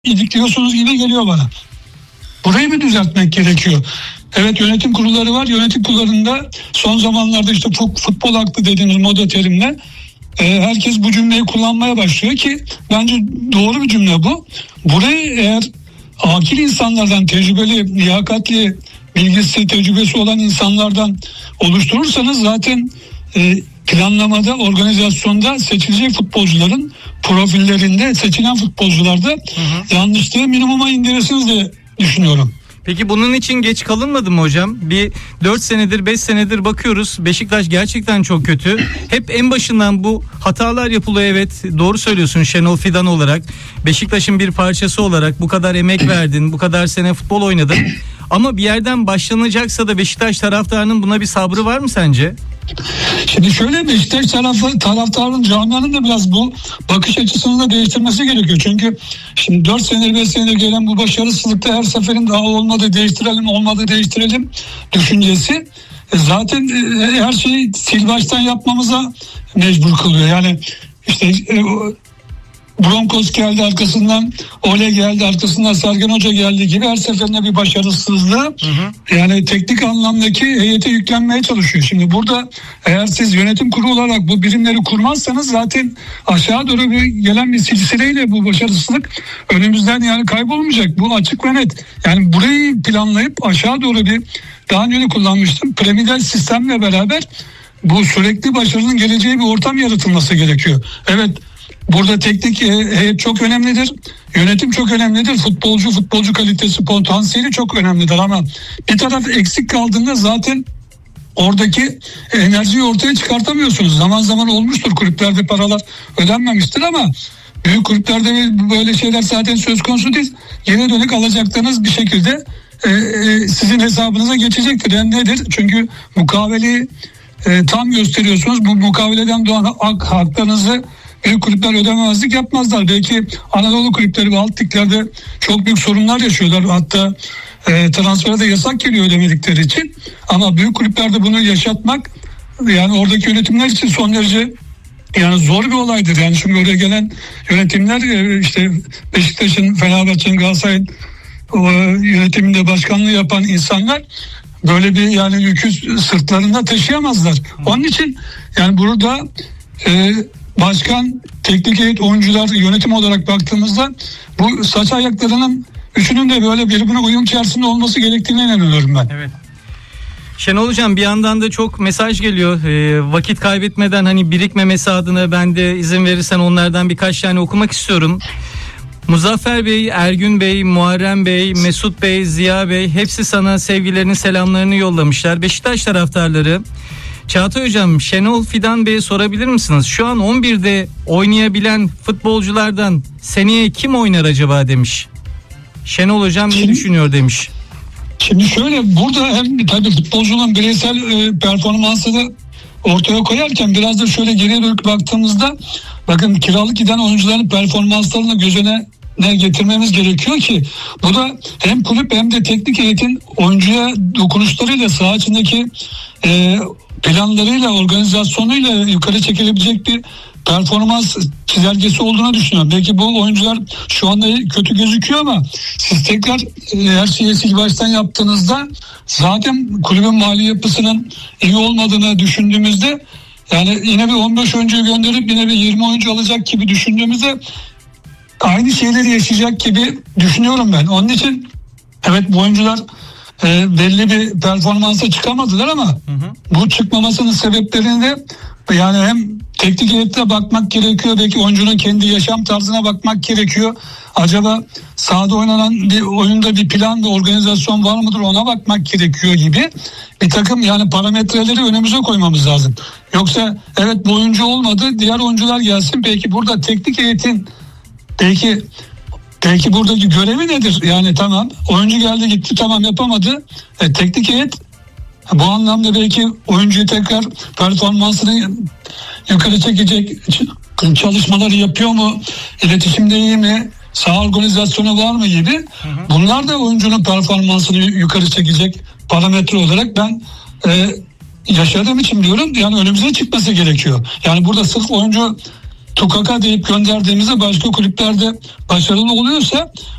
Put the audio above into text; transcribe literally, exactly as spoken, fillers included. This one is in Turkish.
idikliyorsunuz gibi geliyor bana. Burayı bir düzeltmek gerekiyor. Evet, yönetim kurulları var. Yönetim kurullarında son zamanlarda işte futbol aklı dediğimiz moda terimle e, herkes bu cümleyi kullanmaya başlıyor ki bence doğru bir cümle bu. Burayı eğer akil insanlardan, tecrübeli, liyakatli, bilgisi, tecrübesi olan insanlardan oluşturursanız zaten e, planlamada, organizasyonda seçilecek futbolcuların profillerinde seçilen futbolcularda hı hı. yanlışlığı minimuma indirirsiniz diye düşünüyorum. Peki bunun için geç kalınmadı mı hocam? Bir dört senedir beş senedir bakıyoruz. Beşiktaş gerçekten çok kötü. Hep en başından bu hatalar yapılıyor, evet. Doğru söylüyorsun Şenol Fidan olarak. Beşiktaş'ın bir parçası olarak bu kadar emek verdin. Bu kadar sene futbol oynadın. Ama bir yerden başlanacaksa da Beşiktaş taraftarının buna bir sabrı var mı sence? Şimdi şöyle, Beşiktaş tarafı, taraftarın, camianın da biraz bu bakış açısını da değiştirmesi gerekiyor. Çünkü şimdi dört senedir beş senedir gelen bu başarısızlıkta her seferin daha olmadı değiştirelim, olmadı değiştirelim düşüncesi zaten her şeyi sil baştan yapmamıza mecbur kılıyor. Yani işte Broncos geldi arkasından, Ole geldi arkasından, Sergen Hoca geldi gibi her seferinde bir başarısızlığı hı hı. yani teknik anlamdaki heyete yüklenmeye çalışıyor. Şimdi burada eğer siz yönetim kurulu olarak bu birimleri kurmazsanız zaten aşağı doğru bir gelen bir silsileyle bu başarısızlık önümüzden yani kaybolmayacak. Bu açık ve net. Yani burayı planlayıp aşağı doğru bir, daha önce de kullanmıştım, piramidal sistemle beraber bu sürekli başarının geleceği bir ortam yaratılması gerekiyor. Evet, burada teknik heyet çok önemlidir. Yönetim çok önemlidir. Futbolcu, futbolcu kalitesi, potansiyeli çok önemlidir ama bir taraf eksik kaldığında zaten oradaki enerjiyi ortaya çıkartamıyorsunuz. Zaman zaman olmuştur. Kulüplerde paralar ödenmemiştir ama büyük kulüplerde böyle şeyler zaten söz konusu değil. Geri dönük alacaklarınız bir şekilde e, e, sizin hesabınıza geçecektir. Yani nedir? Çünkü mukaveleyi e, tam gösteriyorsunuz. Bu mukaveleden doğan hak, haklarınızı büyük kulüpler ödememezlik yapmazlar. Belki Anadolu kulüpleri ve alt liglerde çok büyük sorunlar yaşıyorlar. Hatta e, transfere de yasak geliyor ödemedikleri için. Ama büyük kulüplerde bunu yaşatmak yani oradaki yönetimler için son derece yani zor bir olaydır. Yani şimdi oraya gelen yönetimler e, işte Beşiktaş'ın, Fenerbahçe'nin, Galatasaray'ın yönetiminde başkanlığı yapan insanlar böyle bir yani yükü sırtlarında taşıyamazlar. Onun için yani burada e, başkan, teknik heyet, oyuncular, yönetim olarak baktığımızda bu saç ayaklarının üçünün de böyle birbirine uyum içerisinde olması gerektiğine inanıyorum ben. Evet. Şenol Hocam, bir yandan da çok mesaj geliyor. E, vakit kaybetmeden hani birikmemesi adına ben de izin verirsen onlardan birkaç tane okumak istiyorum. Muzaffer Bey, Ergün Bey, Muharrem Bey, Mesut Bey, Ziya Bey hepsi sana sevgilerini, selamlarını yollamışlar. Beşiktaş taraftarları. Çağatay Hocam, Şenol Fidan Bey'e sorabilir misiniz? Şu an on birde oynayabilen futbolculardan seneye kim oynar acaba demiş. Şenol Hocam ne düşünüyor demiş. Şimdi şöyle, burada hem tabii futbolcunun bireysel e, performansını ortaya koyarken biraz da şöyle geriye dönük baktığımızda bakın kiralık giden oyuncuların performanslarını göz önüne ne getirmemiz gerekiyor ki bu da hem kulüp hem de teknik heyetin oyuncuya dokunuşlarıyla, saha içindeki e, planlarıyla, organizasyonuyla yukarı çekilebilecek bir performans çizelgesi olduğunu düşünüyorum. Belki bu oyuncular şu anda kötü gözüküyor ama siz tekrar e, her şeyi sil baştan yaptığınızda zaten kulübün mali yapısının iyi olmadığını düşündüğümüzde yani yine bir on beş oyuncuyu gönderip yine bir yirmi oyuncu alacak gibi düşündüğümüzde aynı şeyleri yaşayacak gibi düşünüyorum ben. Onun için evet, bu oyuncular e, belli bir performansa çıkamadılar ama hı hı. bu çıkmamasının sebeplerini de yani hem teknik heyete bakmak gerekiyor, belki oyuncunun kendi yaşam tarzına bakmak gerekiyor. Acaba sahada oynanan bir oyunda bir plan ve organizasyon var mıdır, ona bakmak gerekiyor gibi bir takım yani parametreleri önümüze koymamız lazım. Yoksa evet bu oyuncu olmadı, diğer oyuncular gelsin. Peki burada teknik heyetin Peki Peki buradaki görevi nedir? Yani tamam, oyuncu geldi gitti, tamam yapamadı. E, teknik heyet bu anlamda belki oyuncuyu tekrar performansını yukarı çekecek çalışmaları yapıyor mu? İletişimde iyi mi? Saha organizasyonu var mı gibi. Hı hı. Bunlar da oyuncunun performansını yukarı çekecek parametre olarak ben e, yaşadığım için diyorum. Yani önümüze çıkması gerekiyor. Yani burada sırf oyuncu tukaka deyip gönderdiğimizde başka kulüplerde başarılı oluyorsa